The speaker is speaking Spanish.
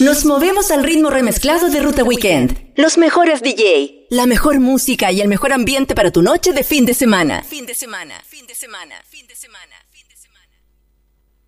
Nos movemos al ritmo remezclado de Ruta Weekend. Los mejores DJ, la mejor música y el mejor ambiente para tu noche de fin de semana. Fin de semana, fin de semana, fin de semana, fin de semana.